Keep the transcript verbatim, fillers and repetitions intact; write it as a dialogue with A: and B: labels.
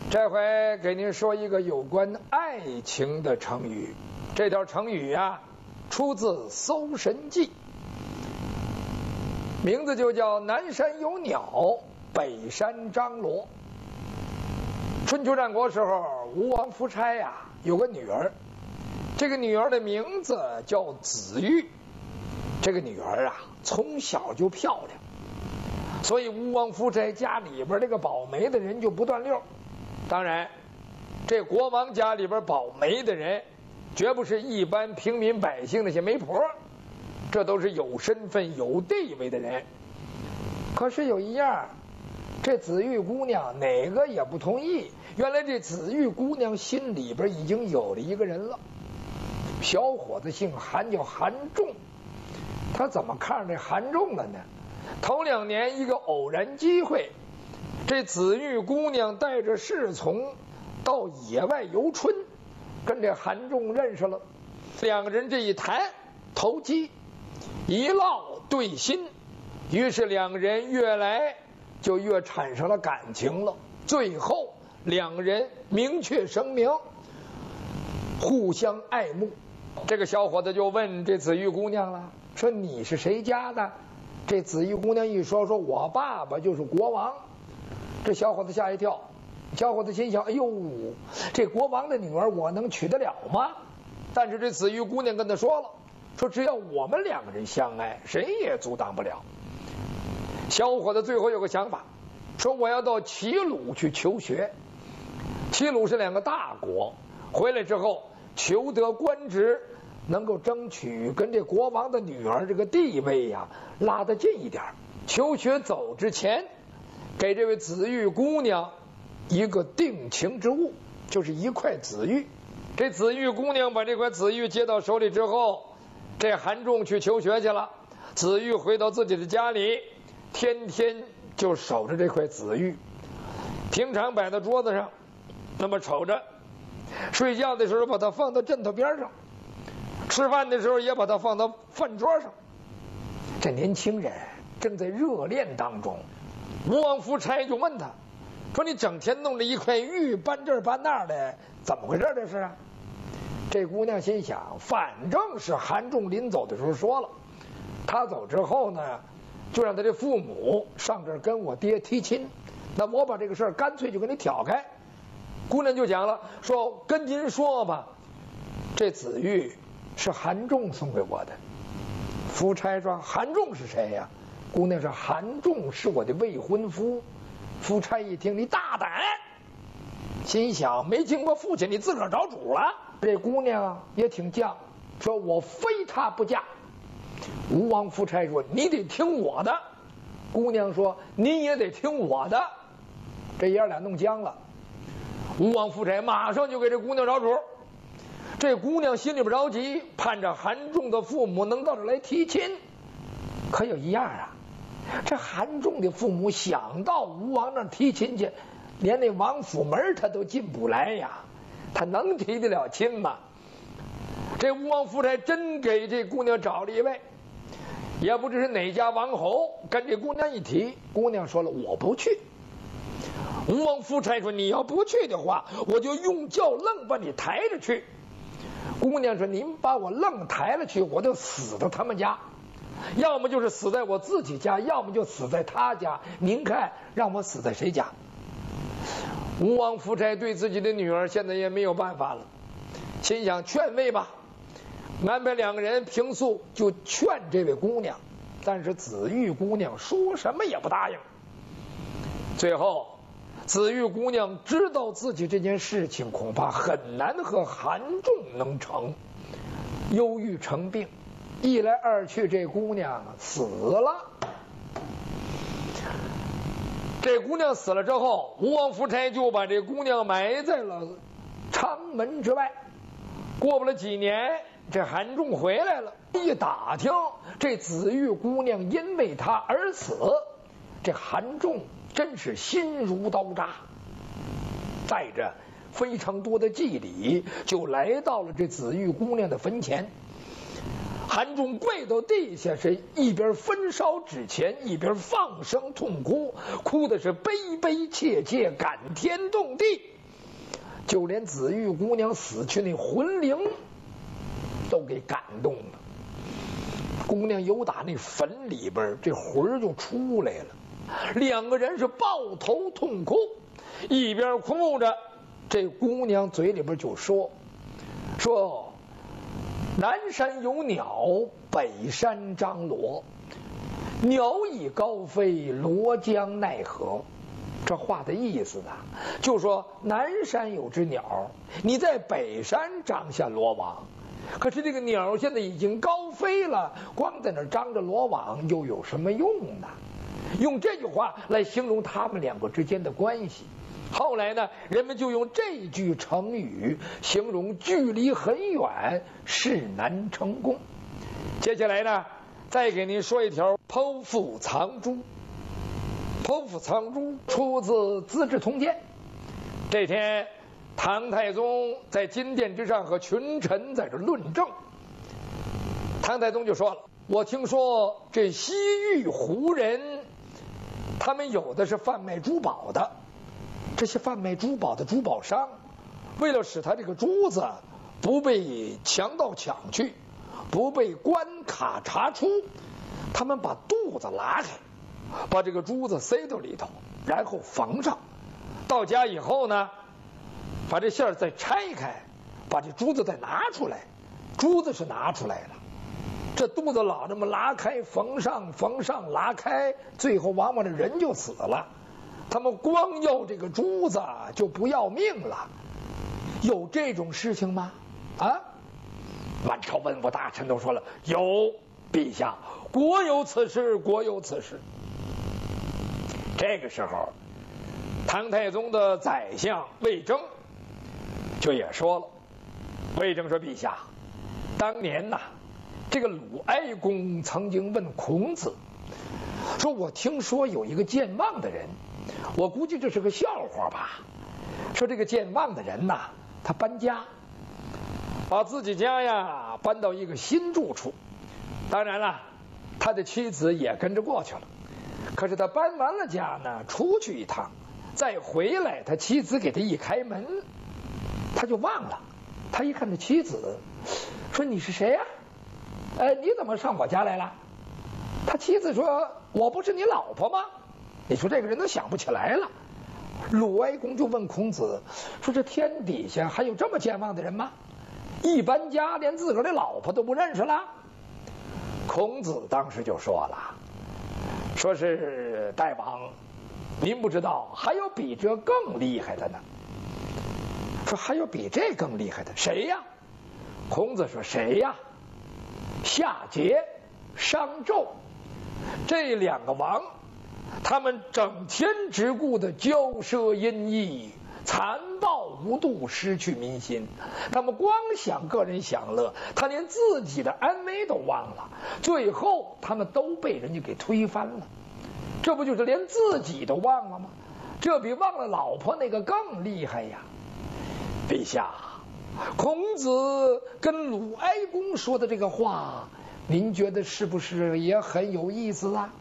A: 这回给您说一个有关爱情的成语。这条成语啊，出自《搜神记》，名字就叫南山有鸟，北山张罗。春秋战国时候，吴王夫差呀、啊、有个女儿，这个女儿的名字叫子玉。这个女儿啊从小就漂亮，所以吴王夫差家里边这个保媒的人就不断溜。当然，这国王家里边保媒的人绝不是一般平民百姓那些媒婆，这都是有身份有地位的人。可是有一样，这子玉姑娘哪个也不同意。原来这子玉姑娘心里边已经有了一个人了，小伙子姓韩，叫韩仲。他怎么看上这韩仲了呢？头两年一个偶然机会，这子玉姑娘带着侍从到野外游春，跟这韩仲认识了。两个人这一谈投机，一烙对心，于是两个人越来就越产生了感情了。最后两个人明确声明，互相爱慕。这个小伙子就问这子玉姑娘了，说你是谁家的？这子玉姑娘一说，说我爸爸就是国王。这小伙子吓一跳，小伙子心想，哎呦，这国王的女儿我能娶得了吗？但是这子玉姑娘跟他说了，说只要我们两个人相爱，谁也阻挡不了。小伙子最后有个想法，说我要到齐鲁去求学。齐鲁是两个大国，回来之后求得官职，能够争取跟这国王的女儿这个地位呀、啊、拉得近一点。求学走之前，给这位子玉姑娘一个定情之物，就是一块紫玉。这紫玉姑娘把这块紫玉接到手里之后，这韩仲去求学去了。紫玉回到自己的家里，天天就守着这块紫玉，平常摆在桌子上，那么瞅着。睡觉的时候把它放到枕头边上，吃饭的时候也把它放到饭桌上。这年轻人正在热恋当中，吴王夫差就问他，说你整天弄着一块玉搬这儿搬那儿的，怎么回事这是啊？这姑娘心想，反正是韩仲临走的时候说了，他走之后呢，就让他的父母上这儿跟我爹提亲，那我把这个事儿干脆就给你挑开。姑娘就讲了，说跟您说吧，这紫玉是韩仲送给我的。夫差说，韩仲是谁呀、啊？姑娘说，韩仲是我的未婚夫。夫差一听，你大胆，心想没经过父亲你自个儿找主了。这姑娘也挺犟，说我非他不嫁。吴王夫差说，你得听我的。姑娘说，你也得听我的。这爷俩弄僵了。吴王夫差马上就给这姑娘找主。这姑娘心里边着急，盼着韩仲的父母能到这来提亲。可有一样啊，这韩仲的父母想到吴王那儿提亲去，连那王府门他都进不来呀，他能提得了亲吗？这吴王夫差真给这姑娘找了一位，也不知是哪家王侯，跟这姑娘一提，姑娘说了，我不去。吴王夫差说，你要不去的话，我就用轿愣把你抬着去。姑娘说，您把我愣抬了去，我就死到他们家，要么就是死在我自己家，要么就死在他家，您看让我死在谁家？吴王夫差对自己的女儿现在也没有办法了，心想劝慰吧，安排两个人平素就劝这位姑娘，但是紫玉姑娘说什么也不答应。最后紫玉姑娘知道自己这件事情恐怕很难和韩仲能成，忧郁成病，一来二去这姑娘死了。这姑娘死了之后，吴王夫差就把这姑娘埋在了昌门之外。过不了几年，这韩仲回来了，一打听，这紫玉姑娘因为他而死。这韩仲真是心如刀扎，带着非常多的祭礼，就来到了这紫玉姑娘的坟前。韩仲跪到地下，是一边焚烧纸钱，一边放声痛哭，哭的是悲悲切切，感天动地。 就连紫玉姑娘死去那魂灵都给感动了。姑娘由打那坟里边这魂就出来了，两个人是抱头痛哭，一边哭着，这姑娘嘴里边就说说南山有鸟，北山张罗，鸟已高飞，罗将奈何。这话的意思呢，就说南山有只鸟，你在北山张下罗网，可是这个鸟现在已经高飞了，光在那张着罗网又有什么用呢？用这句话来形容他们两个之间的关系。后来呢，人们就用这句成语形容距离很远，事难成功。接下来呢，再给您说一条剖腹藏珠。剖腹藏珠出自《资治通鉴》。这天，唐太宗在金殿之上和群臣在这论政。唐太宗就说了：“我听说这西域胡人，他们有的是贩卖珠宝的，这些贩卖珠宝的珠宝商，为了使他这个珠子不被强盗抢去，不被关卡查出，他们把肚子拉开，把这个珠子塞到里头，然后缝上。到家以后呢，把这馅儿再拆开，把这珠子再拿出来，珠子是拿出来了，这肚子老这么拉开缝上缝上拉开，最后往往这人就死了。他们光要这个珠子就不要命了，有这种事情吗？啊！满朝文武大臣都说了，有，陛下，国有此事，国有此事。这个时候，唐太宗的宰相魏征就也说了。魏征说：“陛下，当年呐、啊，这个鲁哀公曾经问孔子，说我听说有一个健忘的人，我估计这是个笑话吧。说这个健忘的人呐、啊，他搬家，把自己家呀搬到一个新住处，当然了，他的妻子也跟着过去了。可是他搬完了家呢，出去一趟，再回来，他妻子给他一开门，他就忘了。他一看他妻子，说你是谁呀、啊？哎，你怎么上我家来了？他妻子说，我不是你老婆吗？你说这个人都想不起来了。鲁哀公就问孔子说，这天底下还有这么健忘的人吗？一搬家连自个儿的老婆都不认识了。孔子当时就说了，说是大王，您不知道还有比这更厉害的呢。说还有比这更厉害的，谁呀？孔子说，谁呀？夏桀、商纣这两个王，他们整天只顾的骄奢淫逸，残暴无度，失去民心。他们光想个人享乐，他连自己的安危都忘了，最后他们都被人家给推翻了。这不就是连自己都忘了吗？这比忘了老婆那个更厉害呀！陛下，孔子跟鲁哀公说的这个话，您觉得是不是也很有意思啊？